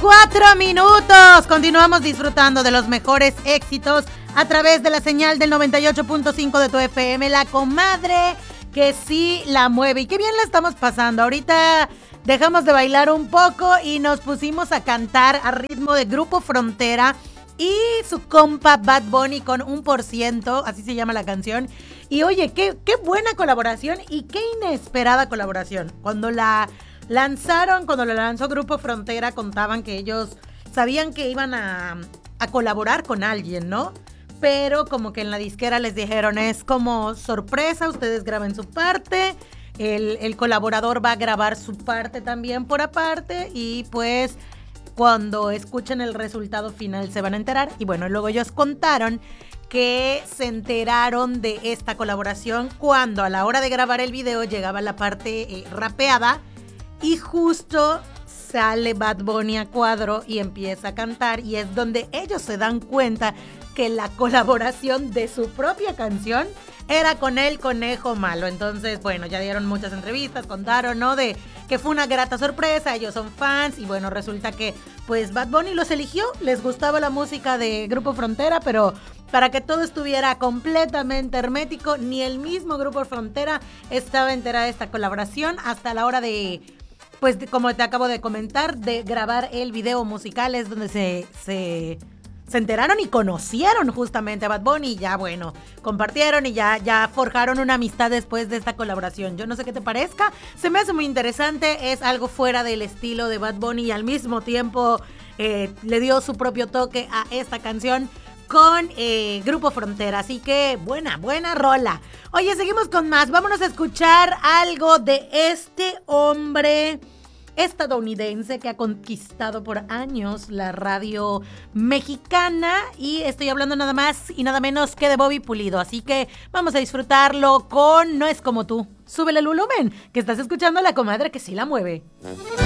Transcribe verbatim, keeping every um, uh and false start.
Cuatro minutos. Continuamos disfrutando de los mejores éxitos a través de la señal del noventa y ocho punto cinco de tu F M, la comadre que sí la mueve. Y qué bien la estamos pasando. Ahorita dejamos de bailar un poco y nos pusimos a cantar a ritmo de Grupo Frontera y su compa Bad Bunny con un por ciento, así se llama la canción. Y oye, qué, qué buena colaboración y qué inesperada colaboración. Cuando la lanzaron, cuando la lanzó Grupo Frontera, contaban que ellos sabían que iban a, a colaborar con alguien, ¿no? Pero como que en la disquera les dijeron, es como sorpresa, ustedes graben su parte, el, el colaborador va a grabar su parte también por aparte y pues cuando escuchen el resultado final se van a enterar. Y bueno, luego ellos contaron que se enteraron de esta colaboración cuando a la hora de grabar el video llegaba la parte eh, rapeada y justo sale Bad Bunny a cuadro y empieza a cantar y es donde ellos se dan cuenta que la colaboración de su propia canción era con el Conejo Malo. Entonces, bueno, ya dieron muchas entrevistas, contaron, ¿no? De que fue una grata sorpresa, ellos son fans y bueno, resulta que pues Bad Bunny los eligió, les gustaba la música de Grupo Frontera, pero para que todo estuviera completamente hermético, ni el mismo Grupo Frontera estaba enterada de esta colaboración hasta la hora de, pues de, como te acabo de comentar, de grabar el video musical, es donde se... se Se enteraron y conocieron justamente a Bad Bunny y ya, bueno, compartieron y ya, ya forjaron una amistad después de esta colaboración. Yo no sé qué te parezca, se me hace muy interesante, es algo fuera del estilo de Bad Bunny y al mismo tiempo eh, le dio su propio toque a esta canción con eh, Grupo Frontera, así que buena, buena rola. Oye, seguimos con más, vámonos a escuchar algo de este hombre estadounidense que ha conquistado por años la radio mexicana y estoy hablando nada más y nada menos que de Bobby Pulido, así que vamos a disfrutarlo con No es como tú. Súbele el volumen, que estás escuchando a la comadre que sí la mueve.